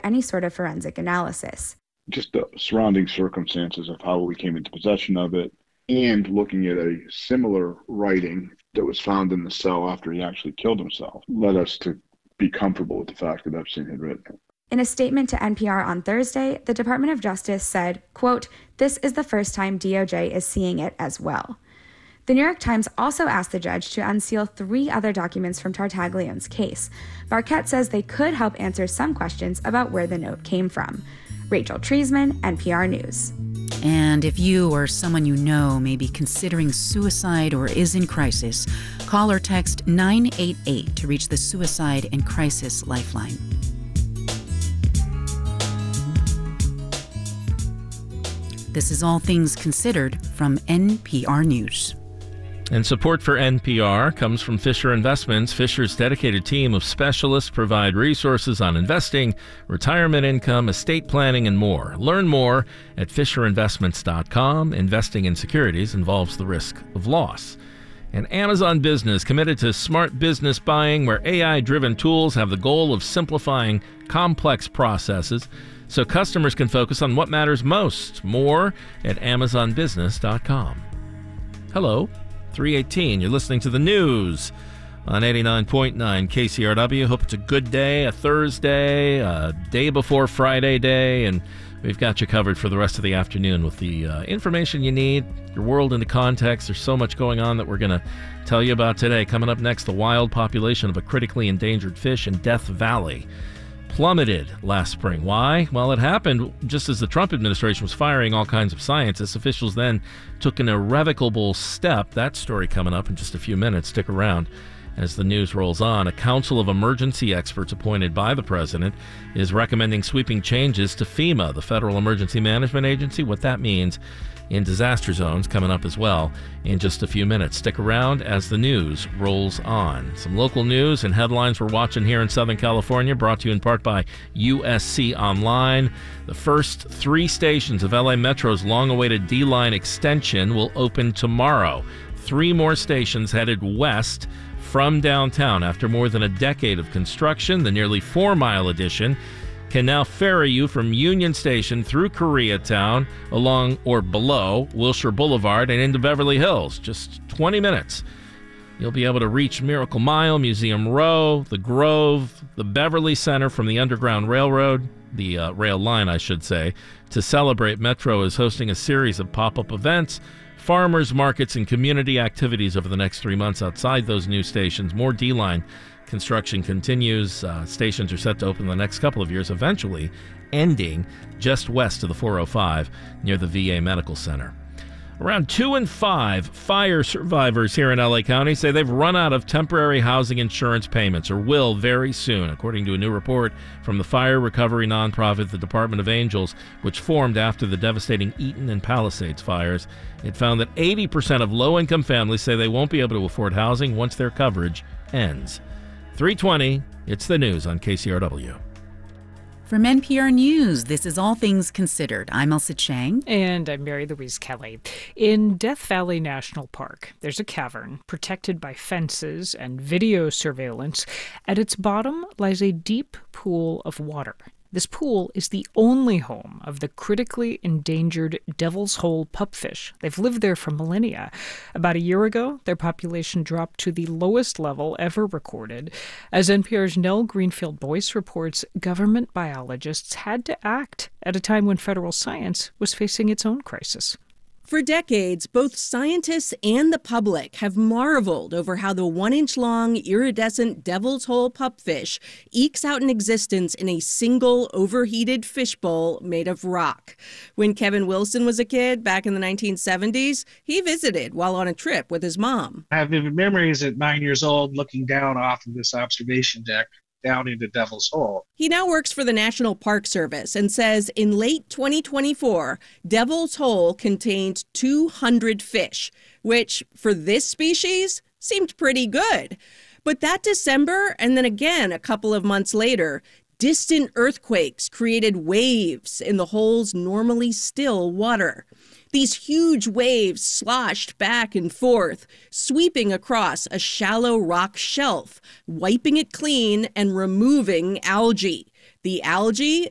any sort of forensic analysis. Just the surrounding circumstances of how we came into possession of it, and looking at a similar writing that was found in the cell after he actually killed himself, led us to be comfortable with the fact that Epstein had written it. In a statement to NPR on Thursday, the Department of Justice said, quote, "This is the first time DOJ is seeing it as well." The New York Times also asked the judge to unseal 3 other documents from Tartaglione's case. Barquette says they could help answer some questions about where the note came from. Rachel Treisman, NPR News. And if you or someone you know may be considering suicide or is in crisis, call or text 988 to reach the Suicide and Crisis Lifeline. This is All Things Considered from NPR News. And support for NPR comes from Fisher Investments. Fisher's dedicated team of specialists provide resources on investing, retirement income, estate planning, and more. Learn more at FisherInvestments.com. Investing in securities involves the risk of loss. And Amazon Business, committed to smart business buying where AI-driven tools have the goal of simplifying complex processes so customers can focus on what matters most. More at AmazonBusiness.com. Hello. 3:18. You're listening to the news on 89.9 KCRW. Hope it's a good day, a Thursday, a day before Friday day, and we've got you covered for the rest of the afternoon with the information you need, your world into context. There's so much going on that we're going to tell you about today. Coming up next, the wild population of a critically endangered fish in Death Valley plummeted last spring. Why? Well, it happened just as the Trump administration was firing all kinds of scientists. Officials then took an irrevocable step. That story coming up in just a few minutes. Stick around as the news rolls on. A council of emergency experts appointed by the president is recommending sweeping changes to FEMA, the Federal Emergency Management Agency. What that means in disaster zones coming up as well in just a few minutes. Stick around as the news rolls on. Some local news and headlines we're watching here in Southern California, brought to you in part by USC Online. The first 3 stations of LA Metro's long-awaited D-Line extension will open tomorrow. 3 more stations headed west from downtown. After more than a decade of construction, the nearly 4-mile addition can now ferry you from Union Station through Koreatown along or below Wilshire Boulevard and into Beverly Hills. Just 20 minutes. You'll be able to reach Miracle Mile, Museum Row, the Grove, the Beverly Center from the Underground Railroad, the rail line, I should say. To celebrate, Metro is hosting a series of pop-up events, farmers markets, and community activities over the next 3 months outside those new stations. More D-Line construction continues. Stations are set to open in the next couple of years, eventually ending just west of the 405 near the VA Medical Center. Around 2 in 5 fire survivors here in LA County say they've run out of temporary housing insurance payments, or will very soon, according to a new report from the fire recovery nonprofit, the Department of Angels, which formed after the devastating Eaton and Palisades fires. It found that 80% of low-income families say they won't be able to afford housing once their coverage ends. 3:20, it's the news on KCRW. From NPR News, this is All Things Considered. I'm Elsa Chang. And I'm Mary Louise Kelly. In Death Valley National Park, there's a cavern protected by fences and video surveillance. At its bottom lies a deep pool of water. This pool is the only home of the critically endangered Devil's Hole pupfish. They've lived there for millennia. About a year ago, their population dropped to the lowest level ever recorded. As NPR's Nell Greenfield-Boyce reports, government biologists had to act at a time when federal science was facing its own crisis. For decades, both scientists and the public have marveled over how the 1-inch-long iridescent Devil's Hole pupfish ekes out an existence in a single overheated fishbowl made of rock. When Kevin Wilson was a kid back in the 1970s, he visited while on a trip with his mom. I have vivid memories at 9 years old looking down off of this observation deck down into Devil's Hole. He now works for the National Park Service and says in late 2024, Devil's Hole contained 200 fish, which for this species seemed pretty good. But that December, and then again a couple of months later, distant earthquakes created waves in the hole's normally still water. These huge waves sloshed back and forth, sweeping across a shallow rock shelf, wiping it clean and removing algae. The algae